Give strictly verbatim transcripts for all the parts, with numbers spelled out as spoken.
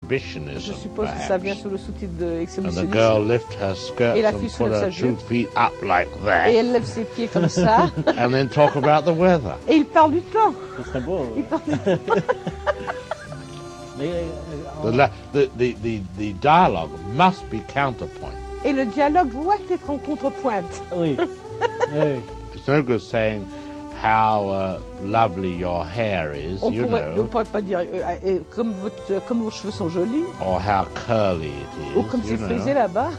exhibitionism, Je suppose que ça perhaps. vient sous le sous-titre de And the exhibitionnisme. girl lifts her skirts Et la and fille put soulève her sa two jupe. feet up like Et that, elle lève ses pieds comme ça. and then talk about the weather. Et il parle du temps. Ce serait beau. Il parle du temps. Mais, euh, The, en- la- the, the, the, the dialogue must be counterpoint. Et le dialogue doit être en contrepointe. oui. oui. It's no good saying how uh, lovely your hair is, On you pourrait, on know, pourrait pas dire euh, euh, comme, votre, comme vos cheveux sont jolis, or how curly it ou is, comme you c'est frisé know. là-bas.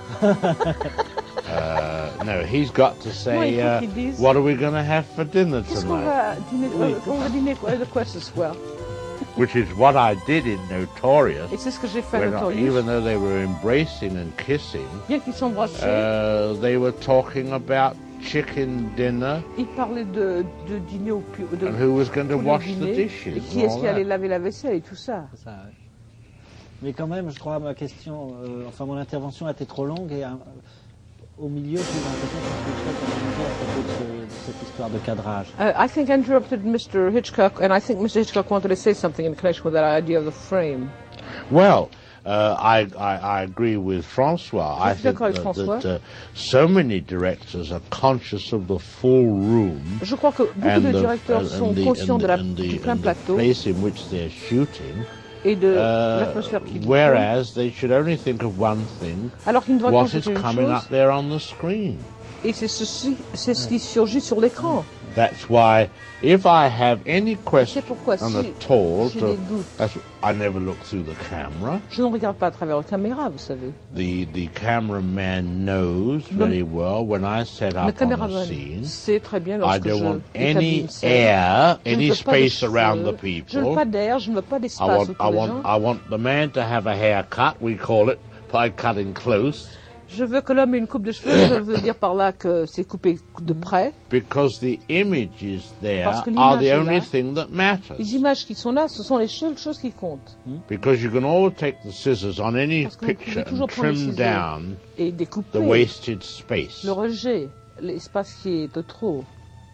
Uh, no, he's got to Non, say, il faut uh, qu'il dise, what are we going to have for dinner qu'est-ce qu'on tonight? va dîner, Oui, euh, on va dîner quoi, de quoi ce soir? Which is what I did in Notorious, Et c'est ce que j'ai fait à when Notorious. even though they were embracing and kissing, Bien qu'ils s'embrassaient, uh, they were talking about chicken dinner ils parlaient de, de dîner au pu- de and who was going to poulet wash the dîner, dishes et qui and est-ce all qui allait that. laver la vaisselle et tout ça. C'est ça, ouais. Mais quand même, je crois ma question, euh, enfin mon intervention a été trop longue et euh, au milieu, j'ai eu l'impression que Hitchcock a raconté à propos de, ce- de cette histoire de cadrage. Uh, I think I interrupted Mister Hitchcock, and I think Mister Hitchcock wanted to say something in connection with that idea of the frame. Well, uh, I, I, I agree with Francois. I Je suis think d'accord avec that, François. that uh, so many directors are conscious of the full room Je crois que beaucoup and de the, directeurs and sont the, conscients and de the, la, and the, du plein and the plateau place in which they're shooting, et de uh, l'atmosphère qui whereas they should only think of one thing, alors qu'ils ne doivent what penser is qu'une coming chose, up there on the screen. et c'est ceci, c'est ce qui surgit sur l'écran. That's why if I have any question C'est pourquoi si at all, j'ai to, des doutes, that's, I never look through the camera. je ne regarde pas à travers la caméra, vous savez. The the cameraman knows Le- very well when I set Le up on a caméraman scene. sait très bien I lorsque don't je want établis any une scène. air, Je ne any veux pas de space around cheveux, the je ne veux people. pas d'air, je ne veux pas I d'espace want autour I des want gens. I want the man to have a haircut. We call it by cutting close, Je veux que l'homme ait une coupe de cheveux, je veux dire par là que c'est coupé de près. because the images there Parce que are the l'image est only là. thing that matters. Les images qui sont là, ce sont les seules choses qui comptent. Because you can always take the scissors on any Parce que vous picture pouvez toujours and prendre les trim ciseaux down et the découper wasted space. le rejet, l'espace qui est de trop.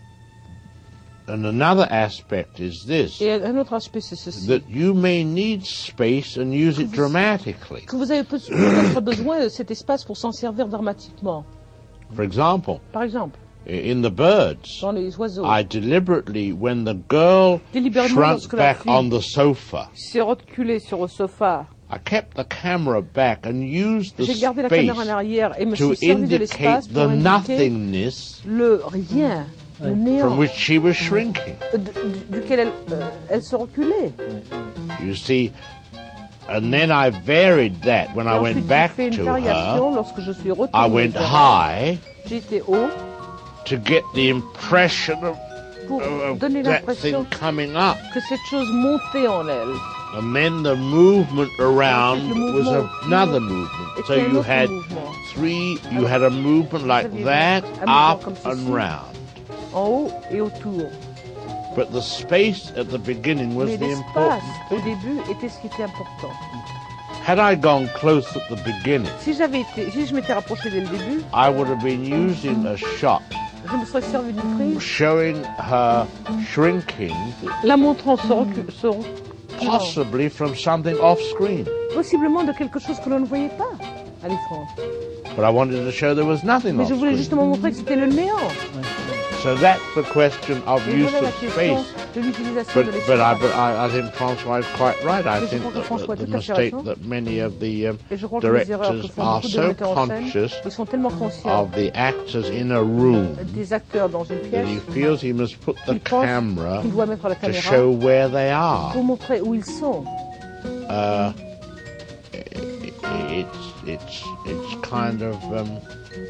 And another aspect is this, Et un autre aspect, c'est ceci. that you may need space and use it dramatically. Que vous avez peut- peut-être besoin de cet espace pour s'en servir dramatiquement. For example, Par exemple, i- in The Birds, dans les oiseaux. I deliberately, when the girl Délibérément, shrunk lorsque la back fille- on the sofa, s'est reculé sur le sofa. I kept the camera back and used the J'ai gardé la caméra en space arrière et me to suis servi de indicate l'espace the pour indiquer nothingness le rien, le néant, from which she was shrinking. de- du- duquel elle, euh, elle se reculait. You see, and then I varied that when Et I ensuite, went j'ai back fait une to variation her. lorsque je suis I retourné went vers elle. high J'étais haut to get the impression of, pour of donner that l'impression thing coming up. que cette chose montait en elle. And then the movement around Ensuite, le was mouvement another movement. était So un you autre had mouvement. three, you had a movement like aviez that, un mouvement up comme and ceci. round. En haut et autour. But the space at the beginning was Mais the l'espace important au thing. début était ce qui était important. Had I gone close at the beginning, Si j'avais été, si je m'étais rapproché dès le début, I would have been using a shot je me serais servi d'une prise, showing her shrinking, la montrant se recu- se reculant, possibly from something off screen. possiblement de quelque chose que l'on ne voyait pas à l'écran. But I wanted to show there was nothing Mais off je voulais screen. justement montrer que c'était le néant. So that's the question of Et use voilà la of question space. de l'utilisation But de but I l'espace. but I, I think Francois is quite right. I Mais je think crois que that François the, a the tout à fait mistake raison. that many of the um, Et je crois que les erreurs que directors font are beaucoup de so metteurs en scène, conscious ils sont tellement conscients of the actors in a room des acteurs dans une that pièce he feels he must put the qu'ils pensent camera qu'il doit mettre la to caméra show where they are. pour montrer où ils sont. Uh, i- i- it's it's it's kind of um,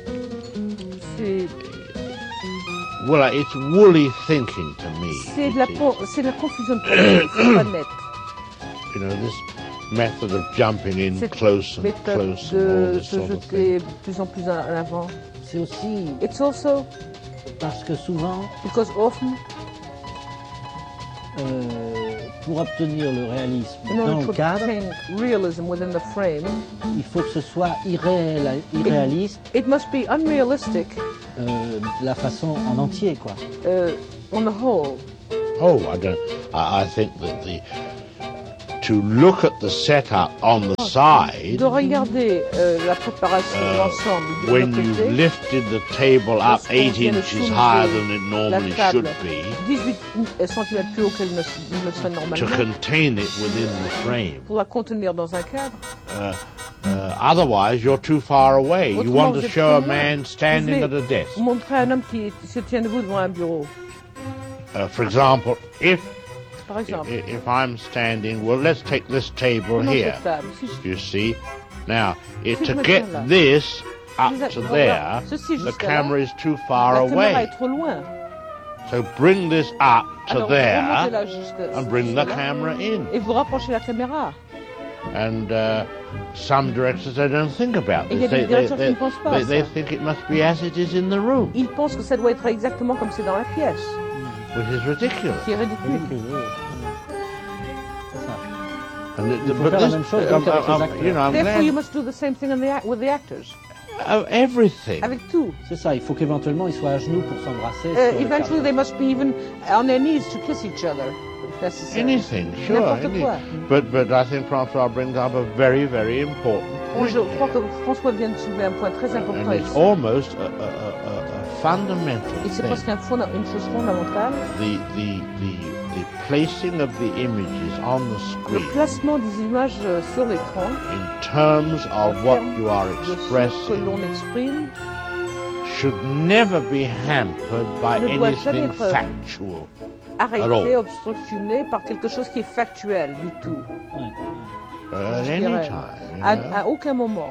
C'est well, it's woolly thinking to me. c'est de la, It is. con- c'est de la confusion de pensée, c'est pas net. You know, this method of jumping in Cette close and méthode close and all de this se sort of thing. jeter de plus en plus en avant. C'est aussi It's also parce que souvent, because often, euh, pour obtenir le réalisme in dans order le to cadre, obtain realism within the frame, il faut que ce soit irréel, irréaliste, it must be unrealistic euh, de la façon en entier, quoi. uh, on the whole. Oh, I don't. I, I think that the to look at the setup on the side de regarder euh, la préparation de l'ensemble de when l'autre you've côté, lifted the table up lorsqu'on eight vient de inches soulever higher than it la normally table should be dix-huit centimètres plus haut qu'elle ne, ne le serait to normalement, contain it within the frame. pour la contenir dans un cadre. Uh, uh, otherwise, you're too far away. You Autrement, want vous to êtes show a trop loin. man standing Vous at a voulez desk. montrer à un homme qui se tient debout devant un bureau, Uh, for example, if par exemple. i- if I'm standing, well, let's take this table Prenons here. cette table. Si je- You see, now it, Si je to me get tiens là. this up Vous êtes- to voilà. there, Ceci the jusqu'à là, camera is too far la caméra away. est trop loin. So bring this up to Alors, there remontez-la jusqu'à- and bring the jusqu'à là, camera in. et vous rapprochez la caméra. And uh, some directors they don't think about Et il y a this. des They, they, directeurs qui they, ne pensent pas à they, they ça. think it must be as it is in the room, Ils pensent que ça doit être exactement comme c'est dans la pièce, which is ridiculous. qui est ridicule. Ridicule, oui. C'est ça. And the, Il faut but faire la this- même chose um, donc avec les um, acteurs. you know, I'm Therefore, you glad must do the same thing in the, act- with the actors, of everything. avec tout. C'est ça, il faut qu'éventuellement ils soient à genoux pour s'embrasser. Uh, sur le eventually, cadre. they must be even on their knees to kiss each other, if necessary. Anything, sure. N'importe any- quoi. But but I think Francois brings up a very very important Moi, point, je crois que François vient de soulever un point très important and it's ici. almost a, a, a, a- a fundamental Et c'est thing. presque un fonda- une chose fondamentale. The the the the placing of the images on the Le screen placement des images euh, sur l'écran, in terms of en what termes you are de ce que expressing l'on exprime, should never be hampered by Ne doit jamais anything être- factual. arrêté, Alors. obstructionné par quelque chose qui est factuel du tout. Uh, at Je any dirais. time, you À, know? à aucun moment.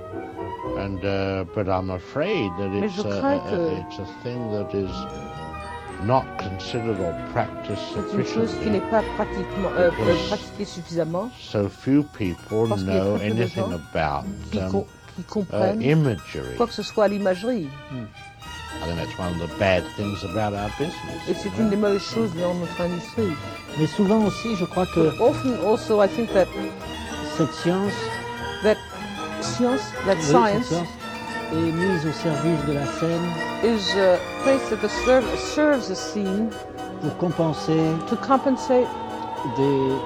And uh, but I'm afraid that Mais it's je a, crains a- que- it's a thing that is not considered or practiced C'est une chose qui n'est sufficiently. pas pratiquement, euh, Because- euh, pratiquée suffisamment, So few people Parce qu'il y a know très peu de anything gens about qui, um, co- qui uh, comprennent imagery. quoi que ce soit à l'imagerie. I think that's one of the bad things about our business. Et c'est une des mauvaises choses dans notre industrie. Mais souvent aussi, je crois que Often also I think that, cette science, that science, that oui, science, cette science est mise au service de la scène is uh, placed at the serve, serves a scene pour compenser to compensate des, euh,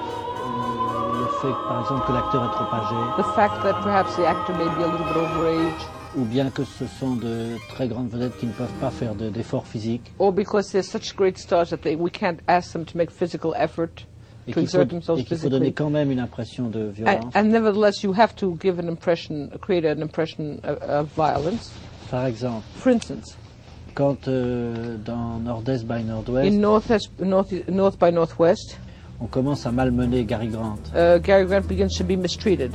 le fait, par exemple, que l'acteur est trop âgé, the fact that perhaps the actor may be a little bit overage, ou bien que ce sont de très grandes vedettes qui ne peuvent pas faire de- d'efforts physiques, or because they're such great stars that they, we can't ask them to make physical effort et to qu'il faut, exert themselves et qu'il faut donner physically. quand même une impression de And, violence. and nevertheless, you have to give an impression, create an impression of, of violence. Par exemple, For instance, quand euh, dans Nord-Est by Nord-Ouest, in North, North, North by Northwest, on commence à malmener Gary Grant, uh, Gary Grant begins to be mistreated,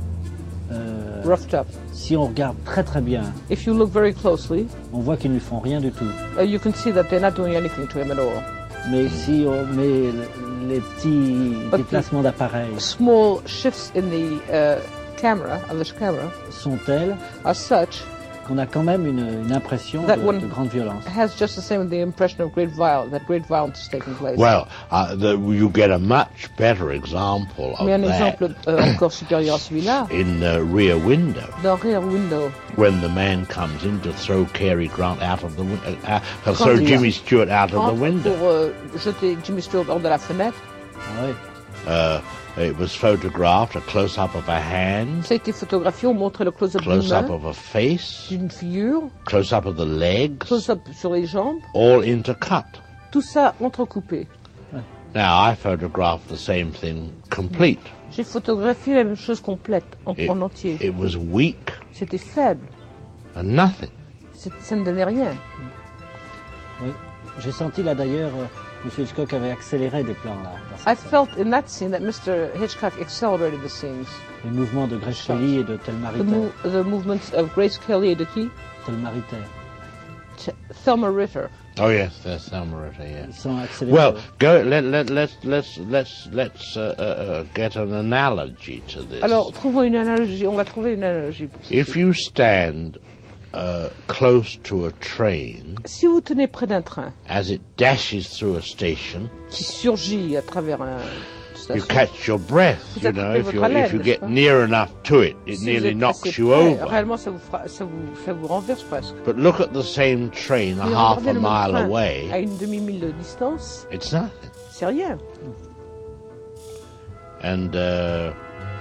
euh, roughed up. si on regarde très très bien, If you look very closely, on voit qu'ils ne lui font rien du tout. uh, you can see that they're not doing anything to him at all. Mais si on met le- les petits Ok. déplacements d'appareils Small shifts in the uh, camera, of the camera, sont tels are such qu'on a quand même une, une impression That de, one- de grande violence. has just the same the impression of great violence, that great violence is taking place. Well, uh, the, you get a much better example of Mais un that exemple euh, encore supérieur à celui-là, in the Rear Window, dans Rear Window, when the man comes in to throw Cary Grant out of the window, uh, uh, to Quand throw il- Jimmy Stewart out of entre the window. pour euh, jeter Jimmy Stewart hors de la fenêtre. Ah ouais. Uh, it was photographed, a close-up of a hand, Ça a été photographié, on montrait le close-up d'une close-up main, of a face, d'une figure, close-up of the legs, close-up sur les jambes, all intercut. tout ça entrecoupé. Now, I photographed the same thing complete. J'ai photographié la même chose complète, en, It, en entier. it was weak C'était faible, and nothing. C'était- ça ne donnait rien. Oui. J'ai senti là d'ailleurs, euh, M. Hitchcock avait accéléré des plans là. dans I cette felt in that scène that Mister Hitchcock accelerated the scenes. scène. Les mouvements de Grace Kelly et de Thelma The, Ritter. mo- the movements of Grace Kelly et de qui? Thelma Ritter. T- Thelma Ritter. Oh yes, there's Thelma Ritter, yeah. Ils sont accélérés. Well, go. Let let let's let's let's let's uh, uh, uh, get an analogy to this. Alors, trouvons une analogie, on va trouver une analogie. pour ceci. If you stand uh, close to a train Si vous tenez près d'un train as it dashes through a station, qui surgit à travers un you station, catch your breath. Vous You know, attrapez if votre you if haleine, you n'est-ce get pas? near enough to it, it si vous nearly êtes knocks assez you près, over. réellement ça vous, fera- ça, vous, ça vous renverse presque. But look at the same train a Mais half regardez a le même mile train à away. une demi-mille de distance, It's nothing. c'est rien. And uh,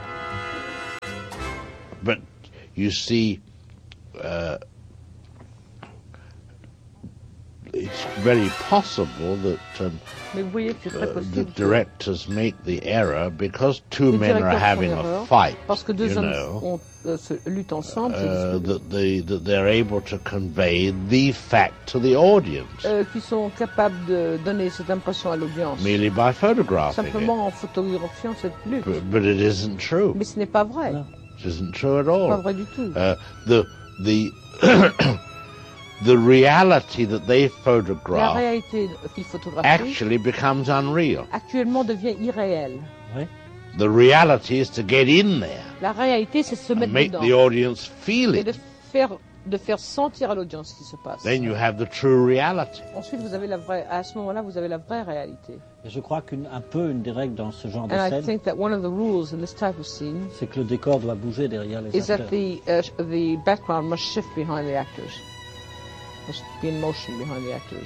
but you see, uh, it's very possible that um, Mais vous voyez que c'est très uh, the possible que directors make the error because two les men are directeurs font having a l'erreur, fight, parce que deux you hommes know, ont, euh, se luttent ensemble, se uh, disputent, that, they, that they're able to convey the fact to the audience euh, qui sont capables de donner cette impression à l'audience, merely by photographing it. simplement en photographiant cette lutte. But, but it isn't true. Mais ce n'est pas vrai. Non. It isn't true at Pas all. vrai du tout. Uh, the the the reality that they La photograph réalité qu'ils photographient actually becomes unreal. actuellement devient irréelle. Oui. The reality is to get in there La réalité, c'est de se and mettre make dedans the audience feel et de it. faire, de faire sentir à l'audience ce qui se passe. Then you have the true reality. Ensuite, vous avez la vraie, à ce moment-là, vous avez la vraie réalité. Et je crois qu'un peu une des règles dans ce genre de And I scène, think that one of the rules in this type of scene c'est que le décor doit bouger derrière les is that acteurs. the uh, sh- the background must shift behind the actors, must be in motion behind the actors.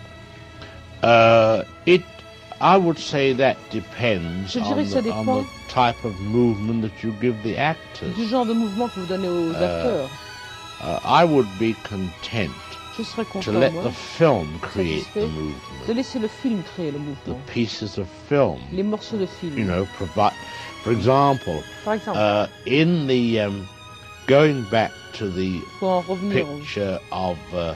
Uh, it, I would say that depends Je dirais on que ça the, on dépend the type of movement that you give the actors. Du genre de mouvement que vous donnez aux acteurs. Uh, I would be content Je serais to content, let moi, the film create the satisfait de movement, laisser le film créer le the mouvement, pieces of film. les morceaux de film. You know, provide. For example, Par exemple, uh, in the um, going back to the pour en revenir au picture of uh,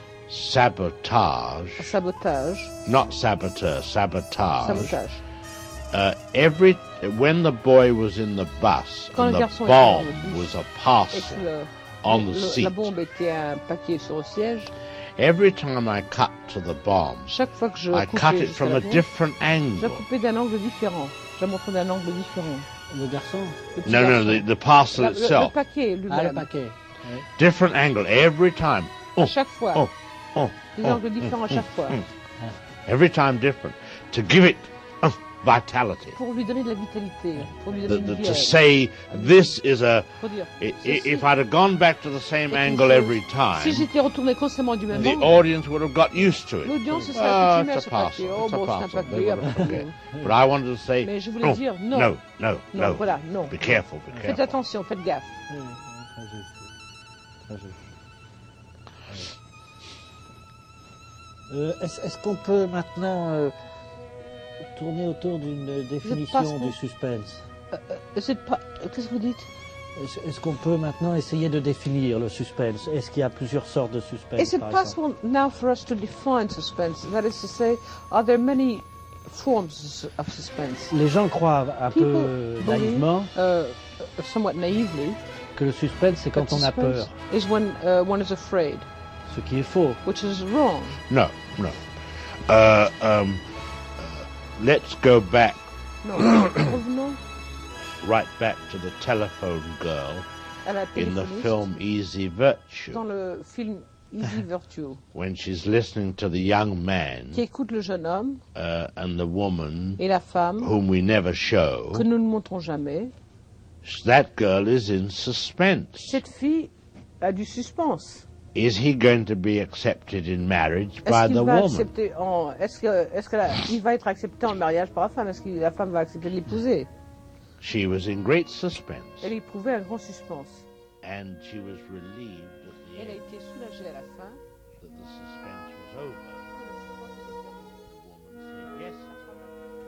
sabotage, sabotage, not saboteur, sabotage. sabotage. Uh, every when the boy was in the bus Quand and le the garçon était dans bomb le bus was a Et que parcel le- on the le- seat, la bombe était un paquet sur le siège. every time I cut to the bomb, Chaque fois que je I coupais cut it jusqu'à from la a bombe, different je angle. la coupais d'un angle différent. Je la montrais d'un angle différent. Le garçon. Le petit No, no, garçon. the, the parcel La- le, le itself, paquet Ah, le lui-même. paquet. Oui. different angle every time. Oh, Chaque fois. oh, oh, Des oh, angles différents à chaque fois. every time different, to give it uh, vitality. Pour lui donner de la vitalité. Pour lui The, donner the, une to vie. say this is a. Pour dire, I, I, ceci- if I'd have gone back to the same quelque angle chose- every si time, j'étais retourné constamment du même the angle, audience would have got used to it. l'audience se serait Ah, accoutumée à it's ce a parcel. paquet. Oh It's a bon, c'est un parcel. They paquet. would ah, have bah, forget. bon. But I wanted to say, Mais je voulais no, dire non. no, no, Non, no. voilà, non. Be careful, be Faites careful. attention, faites gaffe. Oui, oui, très juste. Très juste. Euh, est-ce, est-ce qu'on peut maintenant euh, tourner autour d'une définition pas du suspense? C'est pas... Qu'est-ce que vous dites? Est-ce, est-ce qu'on peut maintenant essayer de définir le suspense? Est-ce qu'il y a plusieurs sortes de suspense? Is it par exemple? possible now for us to define suspense? That is to say, are there many forms of suspense? Les gens croient un People peu believe, naïvement uh, somewhat naively, que le suspense c'est quand that on a peur, suspense is when uh, one is afraid, ce qui est faux. which is wrong. No, no. Uh, um, uh, let's go back, Non, revenons right back to the telephone girl à la in the téléphoniste film Easy Virtue, dans le film Easy Virtue, when she's listening to the young man qui écoute le jeune homme uh, and the woman et la femme whom we never show. que nous ne montrons jamais. That girl is in suspense. Cette fille a du suspense. Is he going to be accepted in marriage Est-ce by qu'il the va woman? accepter en, est-ce que, est-ce que la- il va être accepté en mariage par la femme? Est-ce que la femme va accepter de l'épouser? She was in great suspense, Elle éprouvait un grand suspense. and she was relieved at the Elle a end été soulagée à la fin that the suspense was over.